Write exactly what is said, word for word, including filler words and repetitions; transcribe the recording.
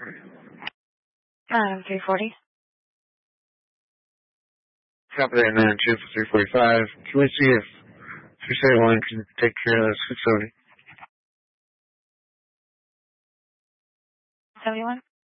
Um, three forty. Copy that, nine two for three forty-five. Can we see if three seventy-one can take care of this facility? seventy-one.